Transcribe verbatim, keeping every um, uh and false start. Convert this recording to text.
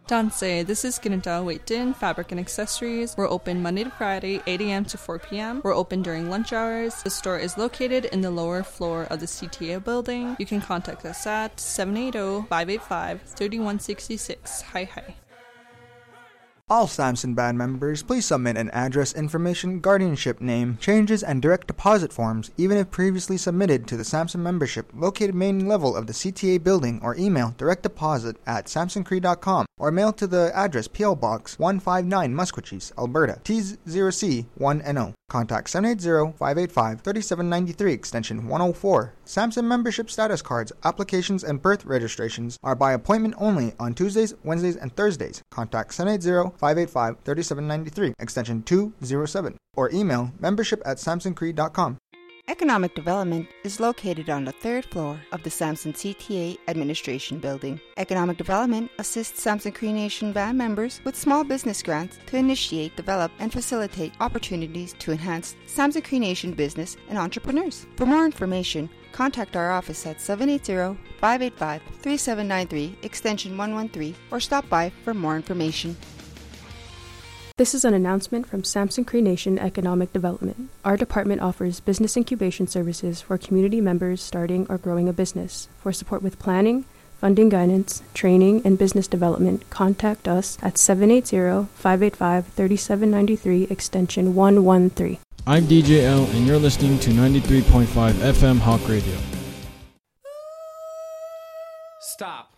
Danse, this is Ginita Waitin, Fabric and Accessories. We're open Monday to Friday, eight a.m. to four p.m. We're open during lunch hours. The store is located in the lower floor of the C T A building. You can contact us at seven eight zero, five eight five, three one six six. Hi, hi. All Samson Band members, please submit an address information, guardianship name, changes, and direct deposit forms, even if previously submitted to the Samson membership located main level of the C T A building, or email direct deposit at samson cree dot com, or mail to the address P L Box one five nine Musquechies, Alberta, T zero C one N O. Contact seven eight zero, five eight five, three seven nine three, extension one oh four. Samson membership status cards, applications, and birth registrations are by appointment only on Tuesdays, Wednesdays, and Thursdays. Contact seven eight zero, five eight five, three seven nine three, extension two oh seven, or email membership at samson cree dot com. Economic Development is located on the third floor of the Samson C T A Administration Building. Economic Development assists Samson Cree Nation band members with small business grants to initiate, develop, and facilitate opportunities to enhance Samson Cree Nation business and entrepreneurs. For more information, contact our office at seven eight zero, five eight five, three seven nine three, extension one one three, or stop by for more information. This is an announcement from Samson Cree Nation Economic Development. Our department offers business incubation services for community members starting or growing a business. For support with planning, funding guidance, training, and business development, contact us at seven eight zero, five eight five, three seven nine three, extension one one three. I'm D J L, and you're listening to ninety-three point five F M Hawk Radio. Stop.